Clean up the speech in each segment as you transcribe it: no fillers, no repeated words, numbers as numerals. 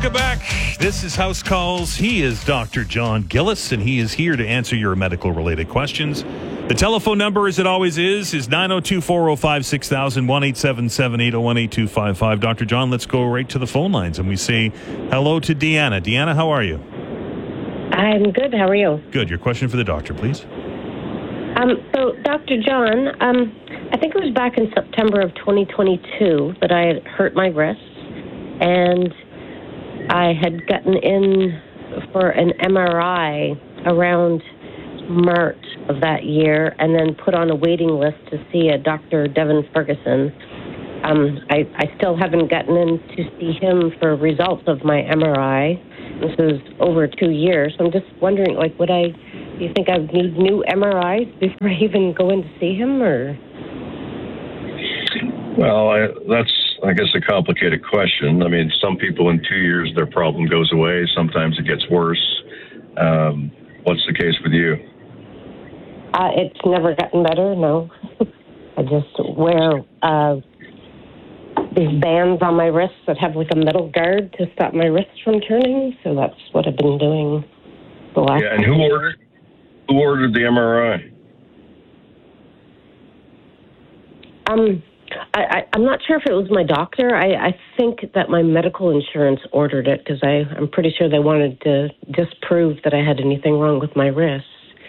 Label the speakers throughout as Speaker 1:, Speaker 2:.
Speaker 1: Welcome back. This is House Calls. He is Dr. John Gillis, and he is here to answer your medical-related questions. The telephone number, as it always is 902-405-6000, 1-877-801-8255. Dr. John, let's go right to the phone lines, and we say hello to Deanna. Deanna, how are you?
Speaker 2: I'm good. How are you?
Speaker 1: Good. Your question for the doctor, please.
Speaker 2: So, Dr. John, I think it was back in September of 2022 that I had hurt my wrist, and I had gotten in for an MRI around March of that year and then put on a waiting list to see a Dr. Devin Ferguson. I still haven't gotten in to see him for results of my MRI. This is over 2 years. So I'm just wondering, do you think I would need new MRIs before I even go in to see him, or?
Speaker 3: Well, that's, I guess, a complicated question. I mean, some people in 2 years, their problem goes away. Sometimes it gets worse. What's the case with you?
Speaker 2: It's never gotten better, no. I just wear these bands on my wrists that have like a metal guard to stop my wrists from turning. So that's what I've been doing the last
Speaker 3: Yeah, and who ordered the MRI?
Speaker 2: I'm not sure if it was my doctor. I think that my medical insurance ordered it because I'm pretty sure they wanted to disprove that I had anything wrong with my wrists.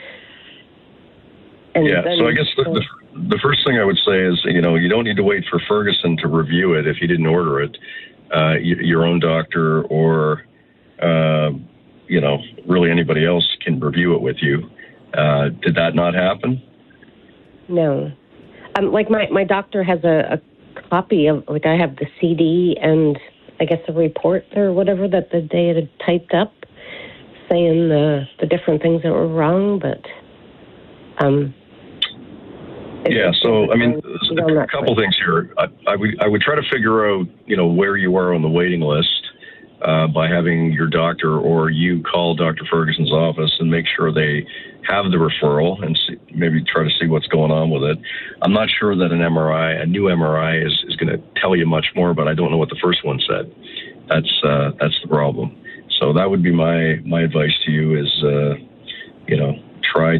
Speaker 2: And
Speaker 3: so I guess the first thing I would say is, you don't need to wait for Ferguson to review it if he didn't order it. Your own doctor or, really anybody else can review it with you. Did that not happen?
Speaker 2: No. My doctor has a copy of, I have the CD and I guess a report or whatever that they had typed up saying the different things that were wrong, but
Speaker 3: so I mean, a couple things here. I would try to figure out, where you are on the waiting list by having your doctor or you call Dr. Ferguson's office and make sure they have the referral and maybe try to see what's going on with it. I'm not sure that a new MRI is going to tell you much more, but I don't know what the first one said. That's the problem. So that would be my advice to you is, try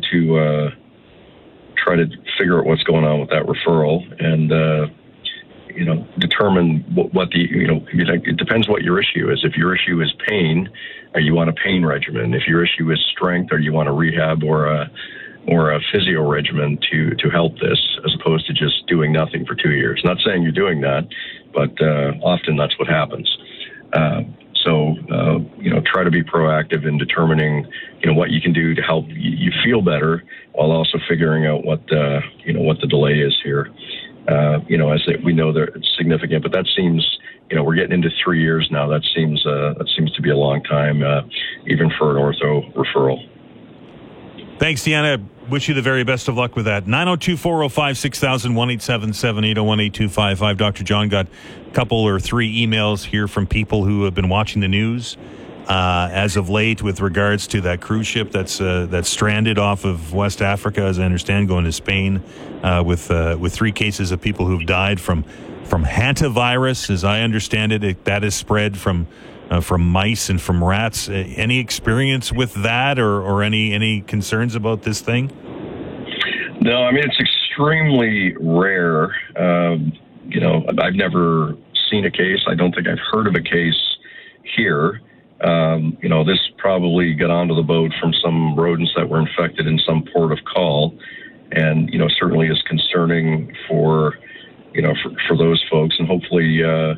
Speaker 3: to figure out what's going on with that referral and, determine what it depends what your issue is. If your issue is pain, are you on a pain regimen? If your issue is strength, are you on a rehab or a physio regimen to help this, as opposed to just doing nothing for 2 years? Not saying you're doing that, but often that's what happens. So try to be proactive in determining, what you can do to help you feel better, while also figuring out what the delay is here. We know that it's significant, but that seems, we're getting into 3 years now. That seems to be a long time, even for an ortho referral.
Speaker 1: Thanks, Deanna. Wish you the very best of luck with that. 902-405-6000, 1-877-801-8255. Dr. John got a couple or three emails here from people who have been watching the news as of late with regards to that cruise ship that's stranded off of West Africa, as I understand, going to Spain with 3 cases of people who've died from hantavirus. As I understand it, that is spread from mice and from rats. Any experience with that or any concerns about this thing?
Speaker 3: No, I mean, it's extremely rare. I've never seen a case. I don't think I've heard of a case here. This probably got onto the boat from some rodents that were infected in some port of call, and, certainly is concerning for those folks. And hopefully,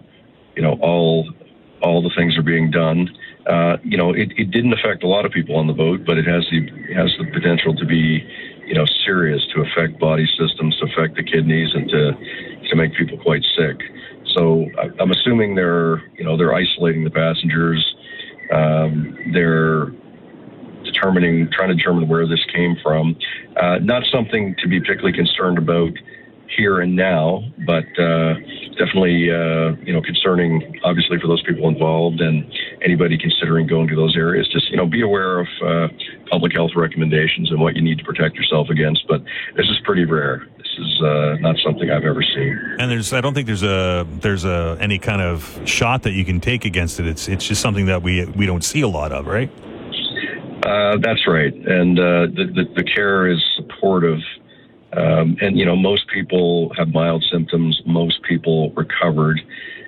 Speaker 3: all the things are being done. It didn't affect a lot of people on the boat, but it has the potential to be, serious, to affect body systems, to affect the kidneys, and to make people quite sick. So I'm assuming they're isolating the passengers. They're trying to determine where this came from. Not something to be particularly concerned about here and now, but definitely, concerning, obviously, for those people involved and anybody considering going to those areas. Just, be aware of public health recommendations and what you need to protect yourself against. But this is pretty rare. This is not something I've ever seen.
Speaker 1: And I don't think there's any kind of shot that you can take against it. It's just something that we don't see a lot of, right?
Speaker 3: That's right. And the care is supportive. And, most people have mild symptoms. Most people recovered.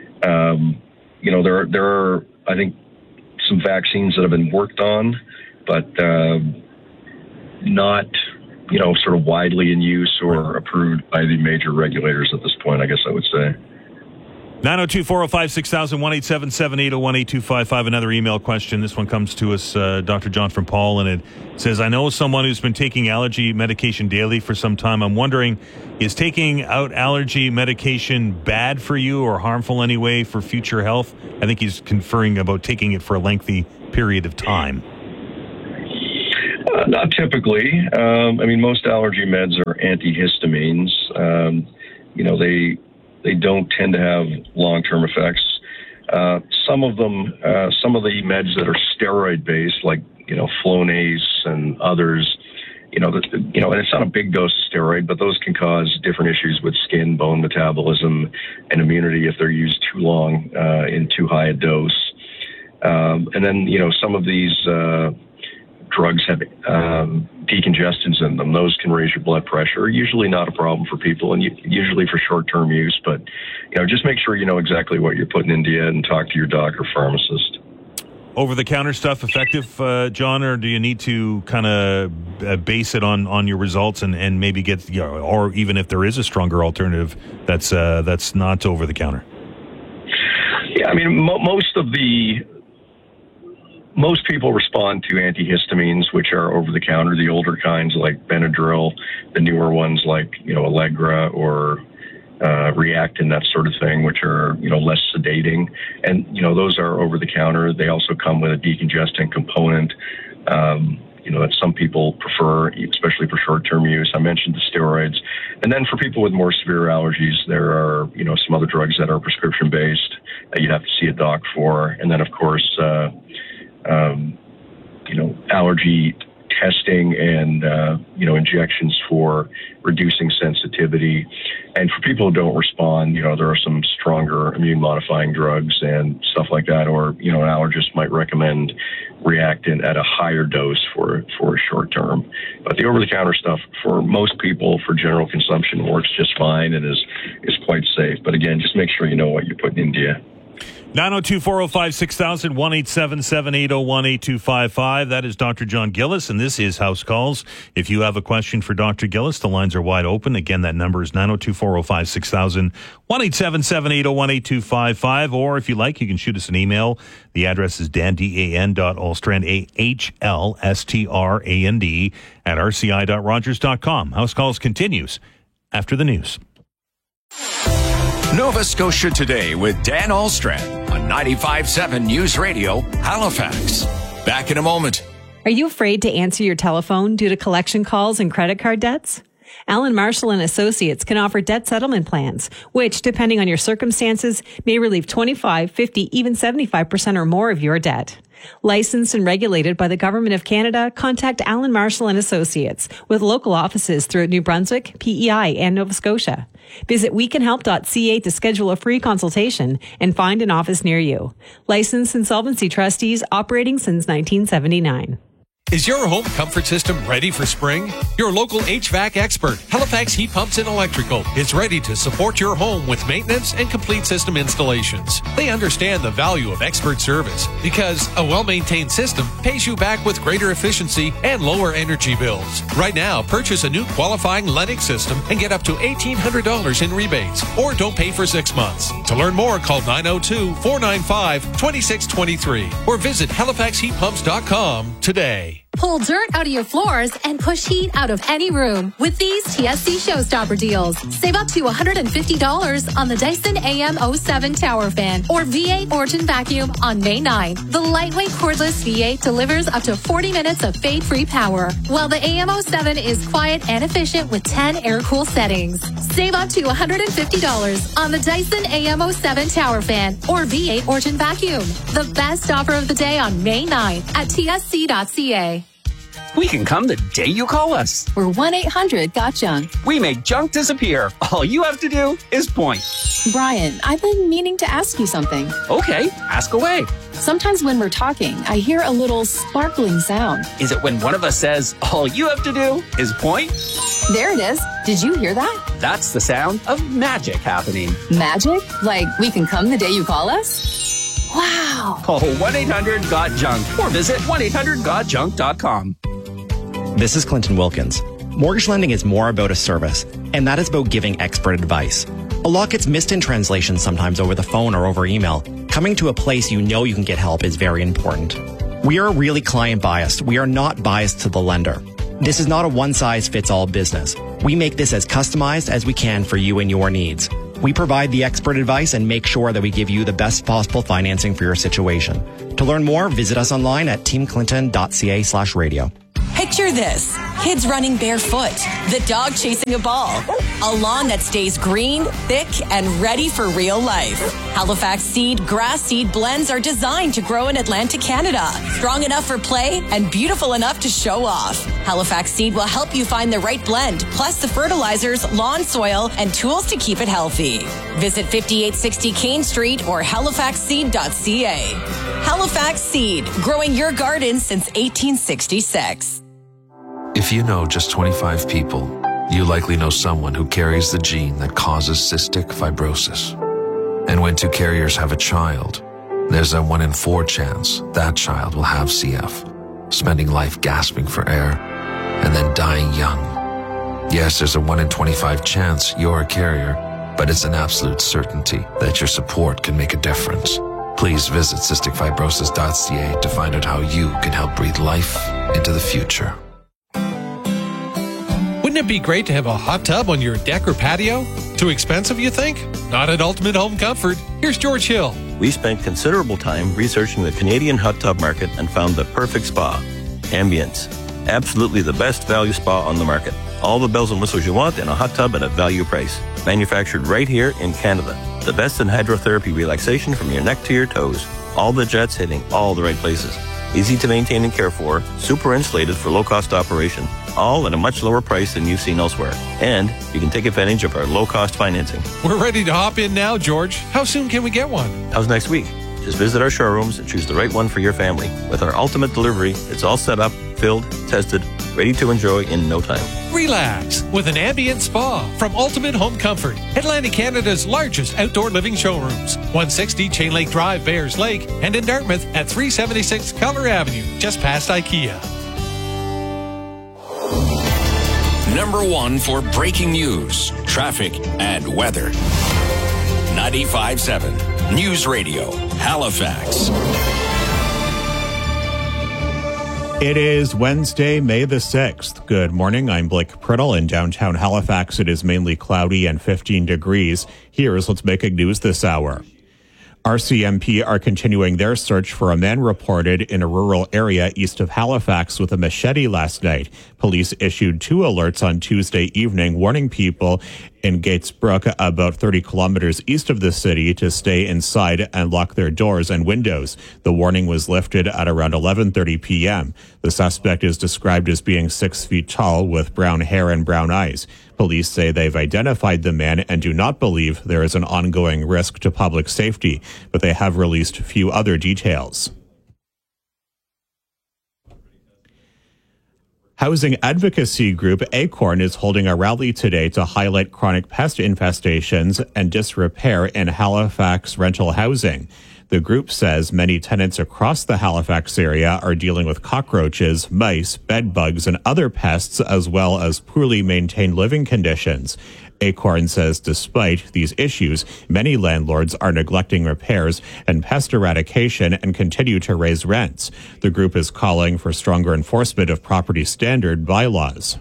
Speaker 3: There are, I think, some vaccines that have been worked on, but not, sort of widely in use or approved by the major regulators at this point, I guess I would say.
Speaker 1: 902-405-6000, 1-877-801-8255. Another email question. This one comes to us, Dr. John from Paul, and it says, I know someone who's been taking allergy medication daily for some time. I'm wondering, is taking out allergy medication bad for you or harmful anyway for future health? I think he's conferring about taking it for a lengthy period of time.
Speaker 3: Not typically. Most allergy meds are antihistamines. They don't tend to have long-term effects. Some of them, some of the meds that are steroid-based, like Flonase and others, and it's not a big dose of steroid, but those can cause different issues with skin, bone metabolism, and immunity if they're used too long in too high a dose. And then some of these drugs have decongestants in them. Those can raise your blood pressure. Usually not a problem for people, and usually for short-term use. But just make sure you know exactly what you're putting into you and talk to your doc or pharmacist.
Speaker 1: Over-the-counter stuff effective, John, or do you need to kind of base it on your results and maybe get, or even if there is a stronger alternative that's not over-the-counter?
Speaker 3: Yeah, most people respond to antihistamines, which are over-the-counter, the older kinds like Benadryl, the newer ones like, Allegra or Reactin, that sort of thing, which are, less sedating. And, those are over-the-counter. They also come with a decongestant component, that some people prefer, especially for short-term use. I mentioned the steroids. And then for people with more severe allergies, there are, some other drugs that are prescription-based that you'd have to see a doc for. And then, of course, allergy testing and, injections for reducing sensitivity. And for people who don't respond, there are some stronger immune modifying drugs and stuff like that. Or, an allergist might recommend Reactin at a higher dose for a short term. But the over-the-counter stuff for most people for general consumption works just fine and is quite safe. But again, just make sure you know what you're putting into you.
Speaker 1: 902-405-6000, 1-877-801-8255. That is Dr. John Gillis, and this is House Calls. If you have a question for Dr. Gillis, the lines are wide open. Again, that number is 902-405-6000, 1-877-801-8255. Or if you like, you can shoot us an email. The address is dan.ahlstrand, AHLSTRAND, at rci.rogers.com. House Calls continues after the news.
Speaker 4: Nova Scotia Today with Dan Ahlstrand on 95.7 News Radio, Halifax. Back in a moment.
Speaker 5: Are you afraid to answer your telephone due to collection calls and credit card debts? Allen Marshall and Associates can offer debt settlement plans, which, depending on your circumstances, may relieve 25, 50, even 75% or more of your debt. Licensed and regulated by the Government of Canada, contact Allen Marshall and Associates with local offices throughout New Brunswick, PEI, and Nova Scotia. Visit wecanhelp.ca to schedule a free consultation and find an office near you. Licensed insolvency trustees operating since 1979.
Speaker 6: Is your home comfort system ready for spring? Your local HVAC expert, Halifax Heat Pumps and Electrical, is ready to support your home with maintenance and complete system installations. They understand the value of expert service because a well-maintained system pays you back with greater efficiency and lower energy bills. Right now, purchase a new qualifying Lennox system and get up to $1,800 in rebates, or don't pay for 6 months. To learn more, call 902-495-2623 or visit halifaxheatpumps.com today.
Speaker 7: Pull dirt out of your floors and push heat out of any room with these TSC Showstopper deals. Save up to $150 on the Dyson AM07 Tower Fan or V8 Origin Vacuum on May 9th. The lightweight cordless V8 delivers up to 40 minutes of fade-free power, while the AM07 is quiet and efficient with 10 air-cool settings. Save up to $150 on the Dyson AM07 Tower Fan or V8 Origin Vacuum. The best offer of the day on May 9th at tsc.ca.
Speaker 8: We can come the day you call us.
Speaker 7: We're 1-800-GOT-JUNK.
Speaker 8: We make junk disappear. All you have to do is point.
Speaker 7: Brian, I've been meaning to ask you something.
Speaker 8: Okay, ask away.
Speaker 7: Sometimes when we're talking, I hear a little sparkling sound.
Speaker 8: Is it when one of us says, all you have to do is point?
Speaker 7: There it is. Did you hear that?
Speaker 8: That's the sound of magic happening.
Speaker 7: Magic? Like we can come the day you call us? Wow.
Speaker 8: Call 1-800-GOT-JUNK or visit 1-800-GOT-JUNK.com.
Speaker 9: This is Clinton Wilkins. Mortgage lending is more about a service, and that is about giving expert advice. A lot gets missed in translation sometimes over the phone or over email. Coming to a place you know you can get help is very important. We are really client biased. We are not biased to the lender. This is not a one-size-fits-all business. We make this as customized as we can for you and your needs. We provide the expert advice and make sure that we give you the best possible financing for your situation. To learn more, visit us online at teamclinton.ca/radio.
Speaker 10: Picture this. Kids running barefoot, the dog chasing a ball, a lawn that stays green, thick, and ready for real life. Halifax Seed grass seed blends are designed to grow in Atlantic Canada, strong enough for play and beautiful enough to show off. Halifax Seed will help you find the right blend, plus the fertilizers, lawn soil, and tools to keep it healthy. Visit 5860 Kane Street or halifaxseed.ca. Halifax Seed, growing your garden since 1866.
Speaker 11: If you know just 25 people, you likely know someone who carries the gene that causes cystic fibrosis. And when two carriers have a child, there's a 1 in 4 chance that child will have CF, spending life gasping for air and then dying young. Yes, there's a 1 in 25 chance you're a carrier, but it's an absolute certainty that your support can make a difference. Please visit cysticfibrosis.ca to find out how you can help breathe life into the future.
Speaker 6: Wouldn't it be great to have a hot tub on your deck or patio? Too expensive, you think? Not at Ultimate Home Comfort. Here's George Hill.
Speaker 12: We spent considerable time researching the Canadian hot tub market and found the perfect spa. Ambience. Absolutely the best value spa on the market. All the bells and whistles you want in a hot tub at a value price. Manufactured right here in Canada. The best in hydrotherapy relaxation from your neck to your toes. All the jets hitting all the right places. Easy to maintain and care for, super insulated for low-cost operation, all at a much lower price than you've seen elsewhere. And you can take advantage of our low-cost financing.
Speaker 6: We're ready to hop in now, George. How soon can we get one?
Speaker 12: How's next week? Just visit our showrooms and choose the right one for your family. With our ultimate delivery, it's all set up, filled, tested, ready to enjoy in no time.
Speaker 6: Relax with an ambient spa from Ultimate Home Comfort, Atlantic Canada's largest outdoor living showrooms. 160 Chain Lake Drive, Bayers Lake, and in Dartmouth at 376 Keller Avenue, just past IKEA.
Speaker 4: Number 1 for breaking news, traffic, and weather. 95.7 News Radio, Halifax.
Speaker 13: It is Wednesday, May the 6th. Good morning. I'm Blake Priddle. In downtown Halifax, it is mainly cloudy and 15 degrees. Here's what's making news this hour. RCMP are continuing their search for a man reported in a rural area east of Halifax with a machete last night. Police issued 2 alerts on Tuesday evening, warning people in Gatesbrook, about 30 kilometers east of the city, to stay inside and lock their doors and windows. The warning was lifted at around 11:30 p.m. The suspect is described as being 6 feet tall with brown hair and brown eyes. Police say they've identified the man and do not believe there is an ongoing risk to public safety, but they have released few other details. Housing advocacy group Acorn is holding a rally today to highlight chronic pest infestations and disrepair in Halifax rental housing. The group says many tenants across the Halifax area are dealing with cockroaches, mice, bed bugs, and other pests, as well as poorly maintained living conditions. Acorn says despite these issues, many landlords are neglecting repairs and pest eradication and continue to raise rents. The group is calling for stronger enforcement of property standard bylaws.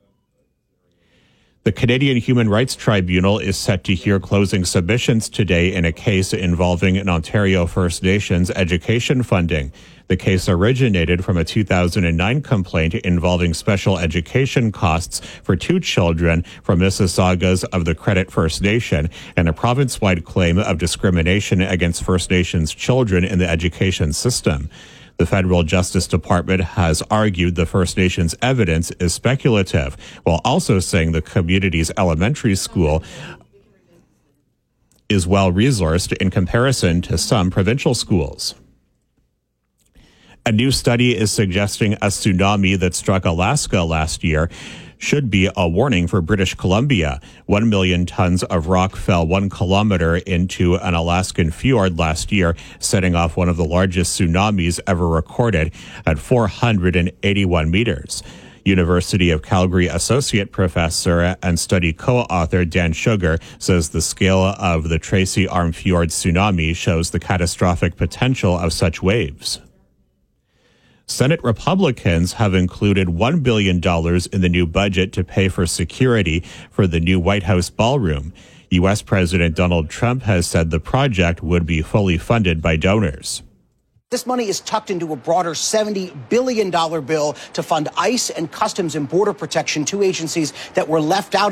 Speaker 13: The Canadian Human Rights Tribunal is set to hear closing submissions today in a case involving an Ontario First Nations education funding. The case originated from a 2009 complaint involving special education costs for 2 children from Mississaugas of the Credit First Nation and a province-wide claim of discrimination against First Nations children in the education system. The federal Justice Department has argued the First Nations evidence is speculative, while also saying the community's elementary school is well-resourced in comparison to some provincial schools. A new study is suggesting a tsunami that struck Alaska last year should be a warning for British Columbia. 1 million tons of rock fell 1 kilometer into an Alaskan fjord last year, setting off one of the largest tsunamis ever recorded at 481 meters. University of Calgary associate professor and study co-author Dan Sugar says the scale of the Tracy Arm Fjord tsunami shows the catastrophic potential of such waves. Senate Republicans have included $1 billion in the new budget to pay for security for the new White House ballroom. U.S. President Donald Trump has said the project would be fully funded by donors.
Speaker 14: This money is tucked into a broader $70 billion bill to fund ICE and Customs and Border Protection, two agencies that were left out